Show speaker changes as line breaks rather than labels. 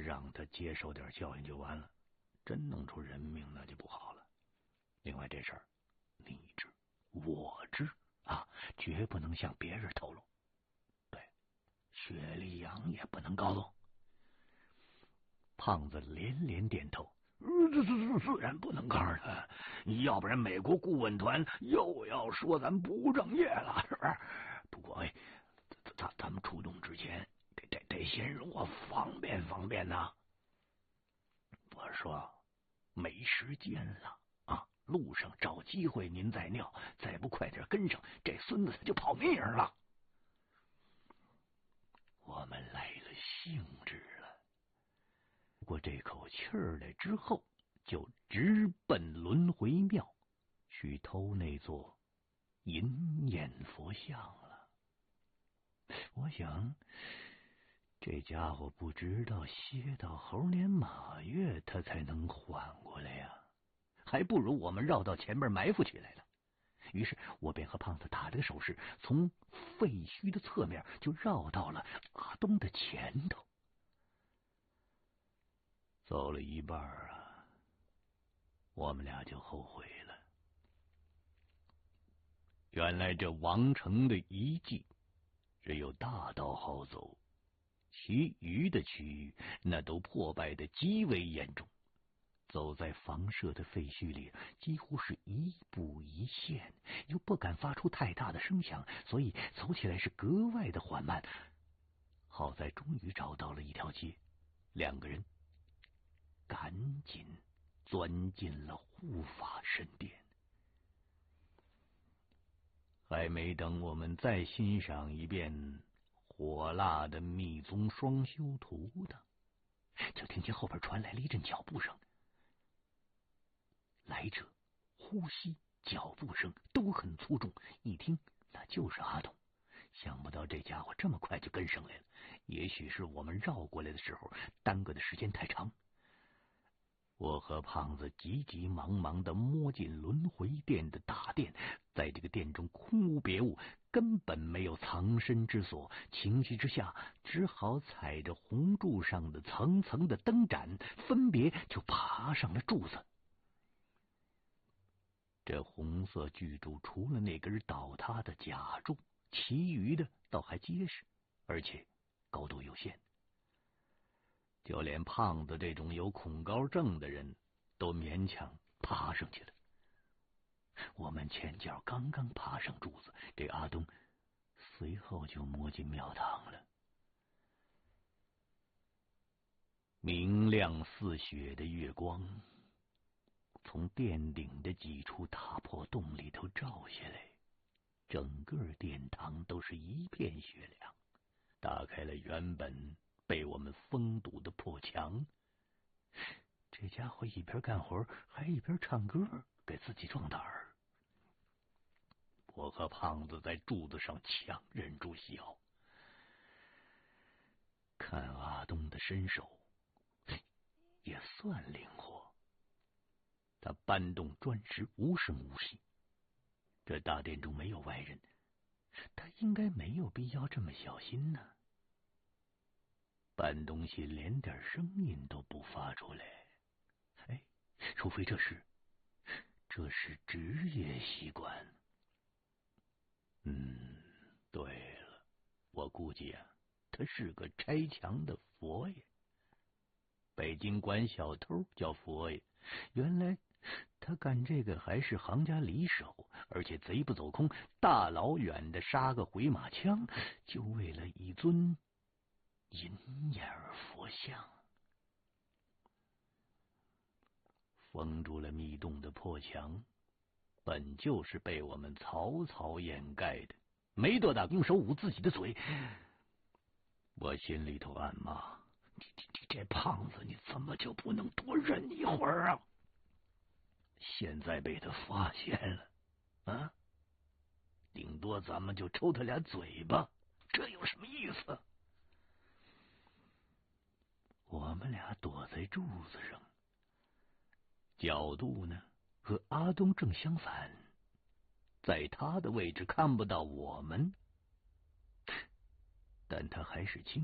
让他接受点教训就完了，真弄出人命那就不好了。另外这事儿你知我知啊，绝不能向别人透露。对，雪莉杨也不能告诉。胖子连连点头。自然不能告诉他，要不然美国顾问团又要说咱不务正业了，是不是？不过咱们出动之前得先让我方便方便呐。我说没时间了啊，路上找机会您再尿，再不快点跟上，这孙子他就跑命了。我们来了兴致了，过这口气儿来之后，就直奔轮回庙去偷那座银眼佛像了。我想这家伙不知道歇到猴年马月他才能缓过来呀，还不如我们绕到前边埋伏起来了。于是我便和胖子打了个手势，从废墟的侧面就绕到了阿东的前头。走了一半啊，我们俩就后悔了。原来这王城的遗迹只有大道好走，其余的区域那都破败的极为严重。走在房舍的废墟里，几乎是一步一线，又不敢发出太大的声响，所以走起来是格外的缓慢。好在终于找到了一条街，两个人赶紧钻进了护法神殿。还没等我们再欣赏一遍火辣的密宗双修图呢，就听见后边传来了一阵脚步声。来者呼吸脚步声都很粗重，一听那就是阿东。想不到这家伙这么快就跟上来了，也许是我们绕过来的时候耽搁的时间太长。我和胖子急急忙忙的摸进轮回殿的大殿，在这个殿中空无别物，根本没有藏身之所。情急之下，只好踩着红柱上的层层的灯盏，分别就爬上了柱子。这红色巨柱除了那根倒塌的假柱，其余的倒还结实，而且高度有限。就连胖子这种有恐高症的人都勉强爬上去了。我们前脚刚刚爬上柱子，这阿东随后就摸进庙堂了。明亮似雪的月光从殿顶的几处大破洞里头照下来，整个殿堂都是一片雪亮，打开了原本被我们封堵的破墙。这家伙一边干活还一边唱歌，给自己壮胆儿。我和胖子在柱子上强忍住笑，看阿东的身手也算灵活，他搬动砖石无声无息。这大殿中没有外人，他应该没有必要这么小心呢。搬东西连点声音都不发出来，除非这是职业习惯。对了，我估计啊，他是个拆墙的佛爷。北京管小偷叫佛爷，原来他干这个还是行家里手，而且贼不走空，大老远的杀个回马枪，就为了一尊银眼佛像。封住了密洞的破墙本就是被我们草草掩盖的，没多大用手捂自己的嘴。我心里头暗骂，你这胖子，你怎么就不能多忍一会儿啊？现在被他发现了啊，顶多咱们就抽他俩嘴巴，这有什么意思？我们俩躲在柱子上，角度呢和阿东正相反，在他的位置看不到我们，但他还是清